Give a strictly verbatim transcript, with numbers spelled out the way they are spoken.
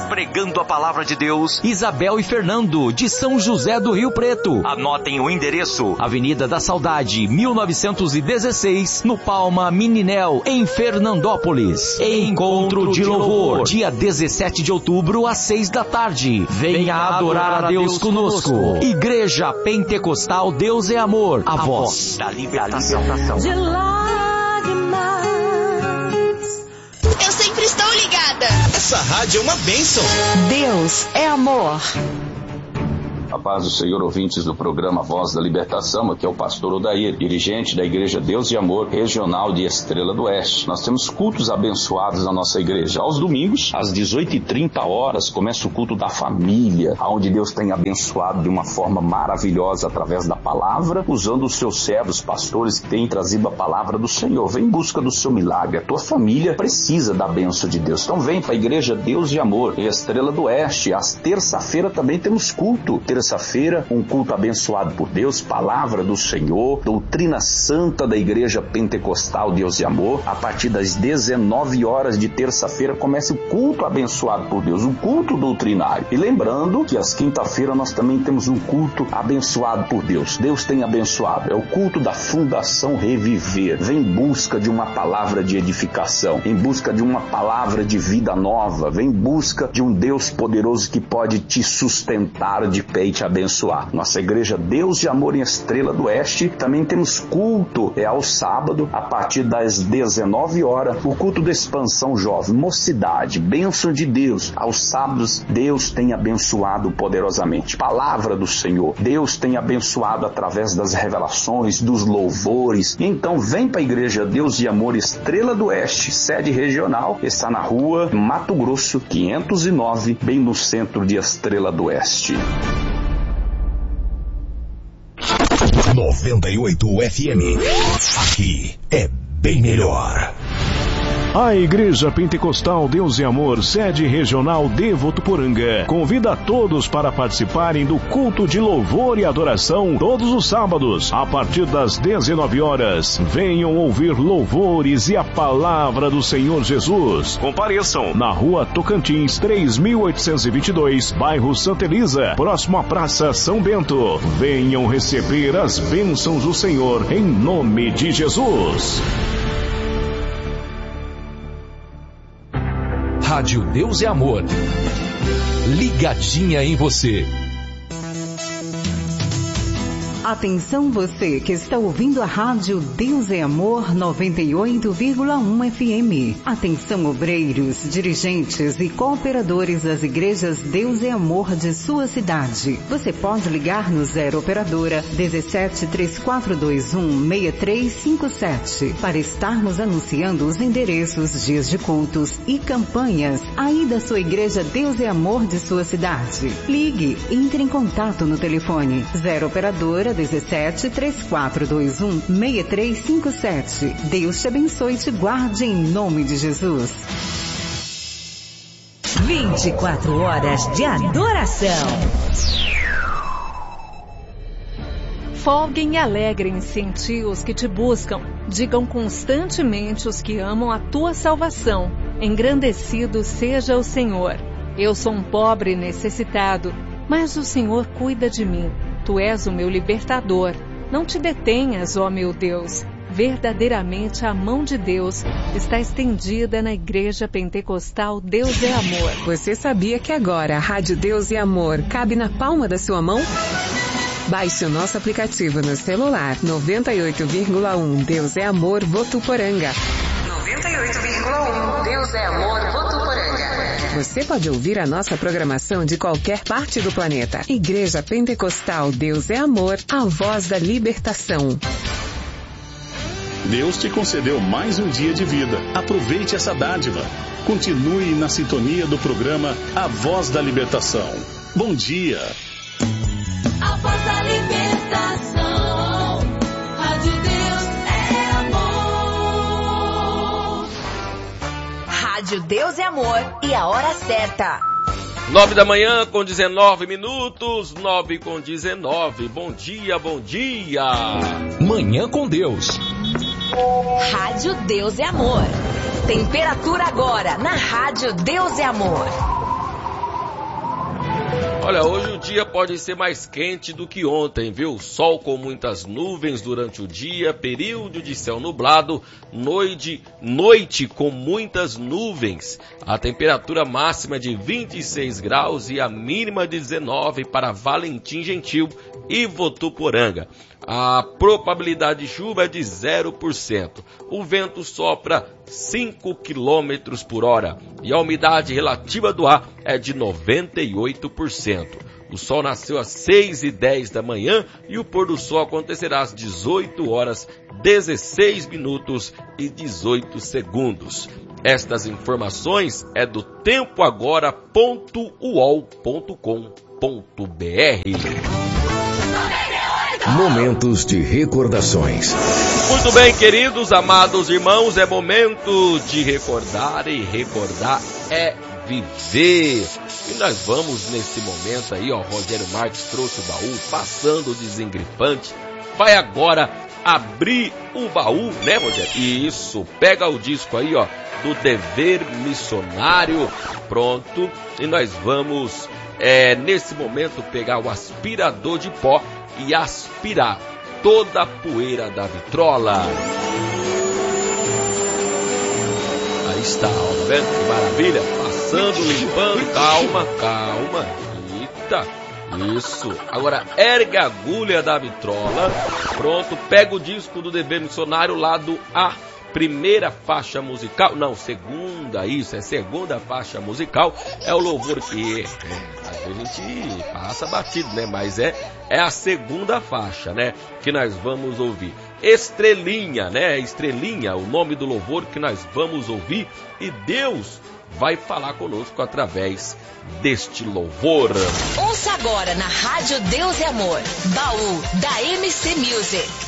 pregando a palavra de Deus, Isabel e Fernando, de São José do Rio Preto. Anotem o endereço: Avenida da Saudade, mil novecentos e dezesseis, no Palma Mininel, em Fernandópolis. Encontro de louvor, dia dezessete de outubro, às seis da tarde. Venha adorar a Deus conosco. Igreja Pentecostal Deus é Amor, a voz da libertação. De lágrimas. Eu sempre estou ligada. Essa rádio é uma bênção. Deus é amor. A paz do Senhor, ouvintes do programa Voz da Libertação. Aqui é o pastor Odair, dirigente da Igreja Deus de Amor, regional de Estrela do Oeste. Nós temos cultos abençoados na nossa igreja. Aos domingos, às dezoito e trinta horas, começa o culto da família, onde Deus tem abençoado de uma forma maravilhosa através da palavra, usando os seus servos, pastores que têm trazido a palavra do Senhor. Vem em busca do seu milagre. A tua família precisa da bênção de Deus. Então vem para a Igreja Deus de Amor, Estrela do Oeste. Às terça-feira também temos culto. Terça-feira, um culto abençoado por Deus, palavra do Senhor, doutrina santa da Igreja Pentecostal Deus de Amor. A partir das dezenove horas de terça-feira começa o culto abençoado por Deus, o culto doutrinário. E lembrando que às quinta-feiras nós também temos um culto abençoado por Deus. Deus tem abençoado. É o culto da Fundação Reviver. Vem em busca de uma palavra de edificação, em busca de uma palavra de vida nova. Vem em busca de um Deus poderoso que pode te sustentar de pé e te abençoar. Nossa igreja Deus de Amor em Estrela do Oeste, também temos culto, é ao sábado, a partir das dezenove horas, o culto da expansão jovem, mocidade, bênção de Deus. Aos sábados, Deus tem abençoado poderosamente. Palavra do Senhor, Deus tem abençoado através das revelações, dos louvores. Então vem para a igreja Deus de Amor Estrela do Oeste, sede regional, está na rua Mato Grosso, quinhentos e nove, bem no centro de Estrela do Oeste. noventa e oito F M. Aqui é bem melhor. A Igreja Pentecostal Deus e Amor, sede regional de Votuporanga, convida a todos para participarem do culto de louvor e adoração todos os sábados, a partir das dezenove horas. Venham ouvir louvores e a palavra do Senhor Jesus. Compareçam na Rua Tocantins, três mil oitocentos e vinte e dois, bairro Santa Elisa, próximo à Praça São Bento. Venham receber as bênçãos do Senhor em nome de Jesus. Rádio Deus é Amor. Ligadinha em você. Atenção você que está ouvindo a rádio Deus é Amor noventa e oito vírgula um F M. Atenção obreiros, dirigentes e cooperadores das igrejas Deus é Amor de sua cidade. Você pode ligar no zero operadora dezessete, três quatro dois um, seis três cinco sete para estarmos anunciando os endereços, dias de cultos e campanhas aí da sua igreja Deus é Amor de sua cidade. Ligue, entre em contato no telefone zero operadora dezessete, três quatro dois um, seis três cinco sete. Deus te abençoe e te guarde em nome de Jesus. vinte e quatro horas de adoração. Folguem e alegrem-se em ti os que te buscam. Digam constantemente os que amam a tua salvação. Engrandecido seja o Senhor. Eu sou um pobre e necessitado, mas o Senhor cuida de mim. Tu és o meu libertador. Não te detenhas, ó meu Deus. Verdadeiramente a mão de Deus está estendida na Igreja Pentecostal Deus é Amor. Você sabia que agora a Rádio Deus é Amor cabe na palma da sua mão? Baixe o nosso aplicativo no celular. noventa e oito vírgula um Deus é Amor Votuporanga. noventa e oito vírgula um Deus é Amor Votuporanga. Você pode ouvir a nossa programação de qualquer parte do planeta. Igreja Pentecostal Deus é Amor, a voz da libertação. Deus te concedeu mais um dia de vida. Aproveite essa dádiva. Continue na sintonia do programa A Voz da Libertação. Bom dia. A voz da libertação. Rádio Deus é amor. Rádio Deus é Amor e a hora certa. Nove da manhã com dezenove minutos, nove com dezenove. Bom dia, bom dia. Manhã com Deus. Rádio Deus é Amor. Temperatura agora na Rádio Deus é Amor. Olha, hoje o dia pode ser mais quente do que ontem, viu? Sol com muitas nuvens durante o dia, período de céu nublado, noite, noite com muitas nuvens. A temperatura máxima de vinte e seis graus e a mínima de dezenove para Valentim Gentil e Votuporanga. A probabilidade de chuva é de zero por cento. O vento sopra cinco quilômetros por hora e a umidade relativa do ar é de noventa e oito por cento. O sol nasceu às seis e dez da manhã e o pôr do sol acontecerá às dezoito horas, dezesseis minutos e dezoito segundos. Estas informações é do tempo agora ponto u o l ponto com ponto b r. Momentos de recordações. Muito bem, queridos, amados irmãos, é momento de recordar, e recordar é viver. E nós vamos nesse momento aí, ó, Rogério Marques trouxe o baú, passando o desengripante, vai agora abrir o baú, né, Rogério? Isso, pega o disco aí, ó, do Dever Missionário, pronto, e nós vamos, é, nesse momento, pegar o aspirador de pó e aspirar toda a poeira da vitrola. Aí está, ó, tá vendo que maravilha? Passando, limpando, calma, calma, eita, isso. Agora ergue a agulha da vitrola, pronto, pega o disco do Dever Missionário, lado A, primeira faixa musical, não, segunda, isso, é segunda faixa musical, é o louvor que é, a gente passa batido, né, mas é, é a segunda faixa, né, que nós vamos ouvir. Estrelinha, né, Estrelinha, o nome do louvor que nós vamos ouvir, e Deus vai falar conosco através deste louvor. Ouça agora na Rádio Deus e Amor, baú da M C Music.